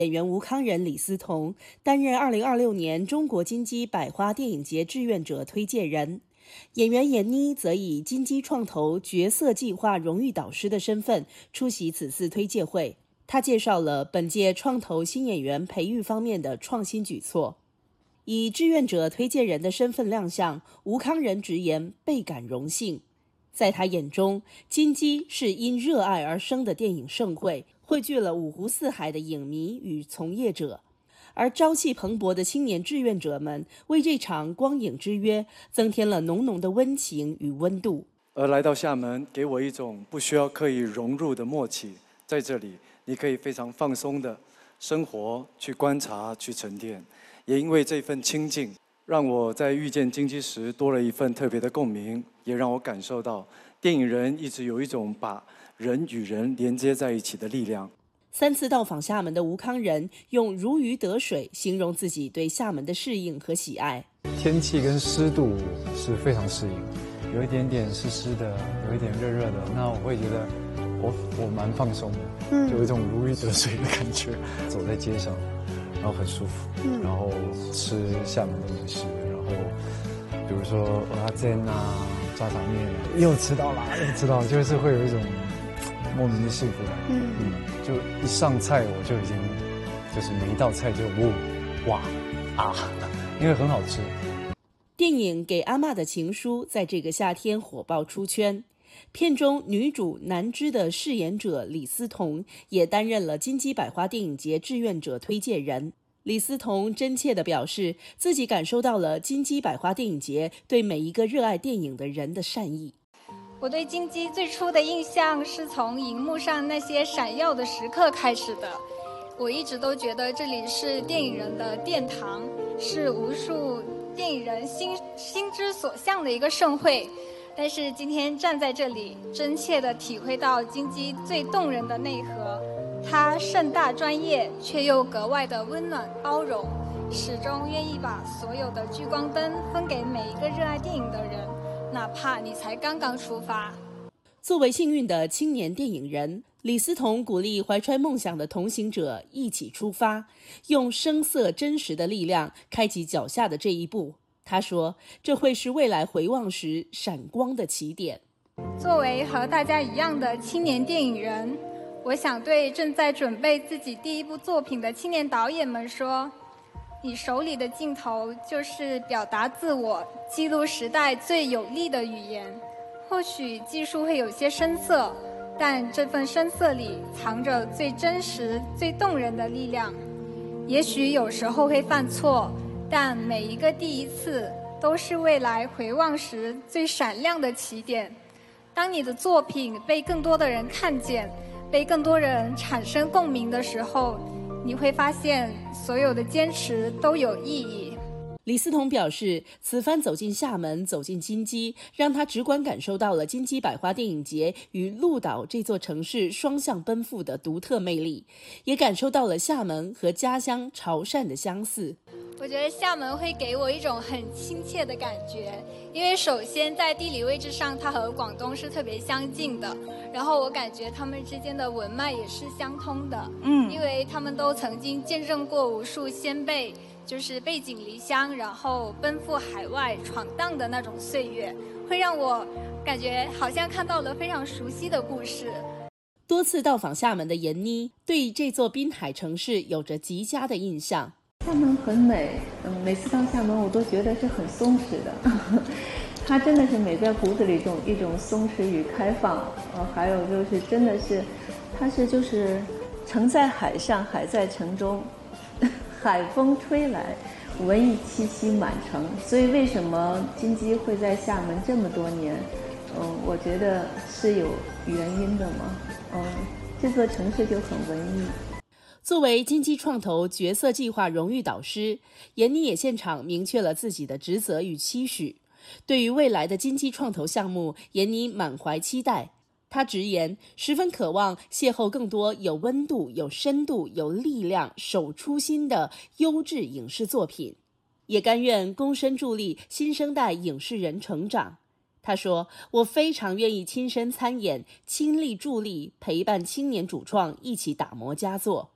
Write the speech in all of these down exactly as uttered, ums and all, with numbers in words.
演员吴康仁、李思彤担任二零二六年中国金鸡百花电影节志愿者推荐人，演员闫妮则以金鸡创投角色计划荣誉导师的身份出席此次推介会。他介绍了本届创投新演员培育方面的创新举措。以志愿者推荐人的身份亮相，吴康仁直言倍感荣幸。在他眼中，金鸡是因热爱而生的电影盛会，汇聚了五湖四海的影迷与从业者，而朝气蓬勃的青年志愿者们为这场光影之约增添了浓浓的温情与温度。 而来到厦门，给我一种不需要刻意融入的默契，在这里你可以非常放松的生活，去观察，去沉淀。也因为这份亲近，让我在遇见金鸡时多了一份特别的共鸣，也让我感受到电影人一直有一种把人与人连接在一起的力量。 三次到访厦门的吴康仁用如鱼得水形容自己对厦门的适应和喜爱。 天气跟湿度是非常适应，有一点点湿湿的，有一点热热的，那我会觉得我我蛮放松的，嗯，有一种如鱼得水的感觉。走在街上，然后很舒服，嗯，然后吃厦门的美食，然后比如说蚵仔煎啊、炸酱面啊，又吃到啦，又吃到，就是会有一种莫名的幸福感。嗯嗯，就一上菜我就已经就是每一道菜就哇哇啊，因为很好吃。 电影《给阿嬷的情书》在这个夏天火爆出圈。片中女主南芝的饰演者李思彤也担任了金鸡百花电影节志愿者推荐人。李思彤真切地表示，自己感受到了金鸡百花电影节对每一个热爱电影的人的善意。 我对金鸡最初的印象是从荧幕上那些闪耀的时刻开始的。我一直都觉得这里是电影人的殿堂，是无数电影人心心之所向的一个盛会。但是今天站在这里，真切地体会到金鸡最动人的内核，它盛大专业，却又格外的温暖包容，始终愿意把所有的聚光灯分给每一个热爱电影的人，哪怕你才刚刚出发。 作为幸运的青年电影人，李思彤鼓励怀揣梦想的同行者一起出发，用声色真实的力量开启脚下的这一步。他说，这会是未来回望时闪光的起点。 作为和大家一样的青年电影人，我想对正在准备自己第一部作品的青年导演们说，你手里的镜头就是表达自我、记录时代最有力的语言。或许技术会有些生涩，但这份生涩里藏着最真实、最动人的力量。也许有时候会犯错，但每一个第一次都是未来回望时最闪亮的起点。当你的作品被更多的人看见，被更多人产生共鸣的时候，你会发现所有的坚持都有意义。 李思彤表示，此番走进厦门，走进金鸡，让他直观感受到了金鸡百花电影节与鹿岛这座城市双向奔赴的独特魅力，也感受到了厦门和家乡潮汕的相似。 我觉得厦门会给我一种很亲切的感觉，因为首先在地理位置上它和广东是特别相近的，然后我感觉他们之间的文脉也是相通的，嗯，因为他们都曾经见证过无数先辈就是背井离乡，然后奔赴海外闯荡的那种岁月，会让我感觉好像看到了非常熟悉的故事。 多次到访厦门的闫妮对这座滨海城市有着极佳的印象。 厦门很美，嗯，每次到厦门我都觉得是很松弛的，它真的是美在骨子里一种一种松弛与开放，呃，还有就是真的是，它是就是城在海上，海在城中，海风吹来，文艺气息满城。所以为什么金鸡会在厦门这么多年？嗯，我觉得是有原因的嘛，嗯，这座城市就很文艺。 作为金鸡创投角色计划荣誉导师，闫妮也现场明确了自己的职责与期许。对于未来的金鸡创投项目，闫妮满怀期待。她直言，十分渴望邂逅更多有温度、有深度、有力量、守初心的优质影视作品，也甘愿躬身助力新生代影视人成长。他说，我非常愿意亲身参演，亲力助力，陪伴青年主创一起打磨佳作。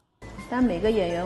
但每个演员